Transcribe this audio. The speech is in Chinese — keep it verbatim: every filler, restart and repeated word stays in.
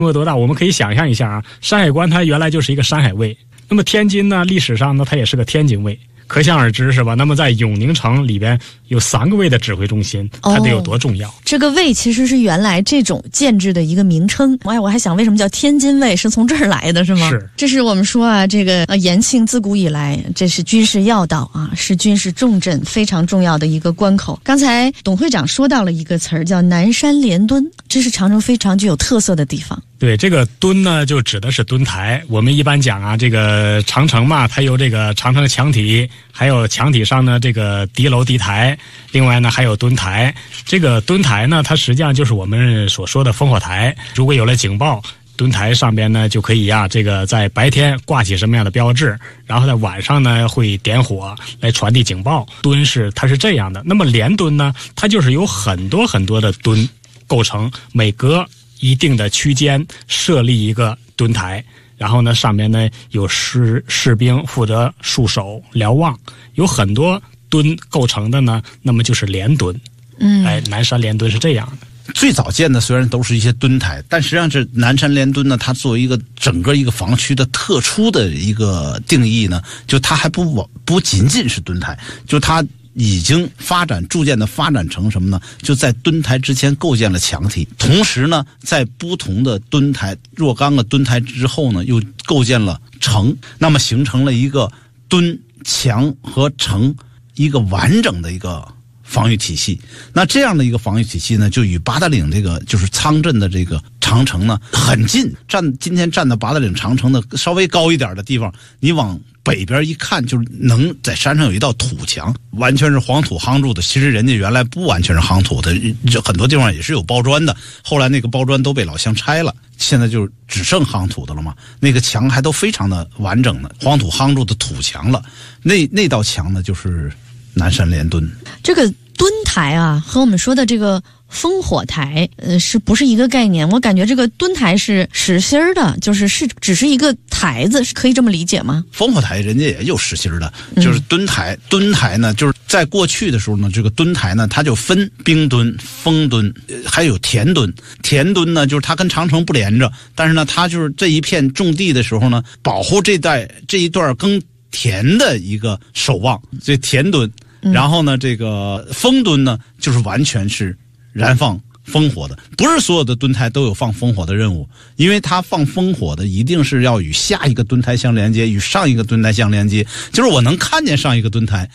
规模多大？我们可以想象一下啊，山海关它原来就是一个山海卫，那么天津呢，历史上呢它也是个天津卫。可想而知是吧？那么在永宁城里边有三个卫的指挥中心，它得有多重要？哦、 这个卫其实是原来这种建制的一个名称。哎，我还想为什么叫天津卫，是从这儿来的是吗？ 是。 这是我们说啊，这个呃延庆自古以来这是军事要道啊，是军事重镇非常重要的一个关口。刚才董会长说到了一个词儿叫南山连墩，这是长城非常具有特色的地方。 对，这个墩呢，就指的是墩台。我们一般讲啊，这个长城嘛，它有这个长城的墙体，还有墙体上呢这个敌楼敌台，另外呢还有墩台。这个墩台呢，它实际上就是我们所说的烽火台。如果有了警报，墩台上边呢就可以啊，这个在白天挂起什么样的标志，然后在晚上呢会点火来传递警报。墩是它是这样的。那么连墩呢，它就是有很多很多的墩构成，每隔一定的区间设立一个墩台，然后呢上面呢有士士兵负责戍守瞭望，有很多墩构成的呢，那么就是连墩。嗯，哎，南山连墩是这样的。 最早建的虽然都是一些墩台，但实际上这南山连墩呢，它作为一个整个一个防区的特殊的一个定义呢，就它还不不仅仅是墩台，就它已经发展逐渐的发展成什么呢？就在墩台之前构建了墙体，同时呢，在不同的墩台若干个墩台之后呢，又构建了城，那么形成了一个墩墙和城一个完整的一个防御体系。那这样的一个防御体系呢，就与八达岭这个就是仓镇的这个长城呢很近。站今天站到八达岭长城的稍微高一点的地方，你往北边一看，就是能在山上有一道土墙，完全是黄土夯筑的。其实人家原来不完全是夯土的，很多地方也是有包砖的。后来那个包砖都被老乡拆了，现在就只剩夯土的了嘛。那个墙还都非常的完整的，黄土夯筑的土墙了。那那道墙呢，就是南山连墩。 这个墩台啊，和我们说的这个烽火台，呃，是不是一个概念？我感觉这个墩台是实心儿的，就是是只是一个台子，是可以这么理解吗？ 烽火台人家也有实心的，就是墩台。嗯、墩台呢，就是在过去的时候呢，这个墩台呢，它就分冰墩、封墩，还有田墩。田墩呢，就是它跟长城不连着，但是呢，它就是这一片种地的时候呢，保护这带这一段耕田的一个守望，所以田墩。然后呢，这个封墩呢，就是完全是燃放烽火的。不是所有的墩台都有放烽火的任务，因为它放烽火的一定是要与下一个墩台相连接，与上一个墩台相连接。就是我能看见上一个墩台，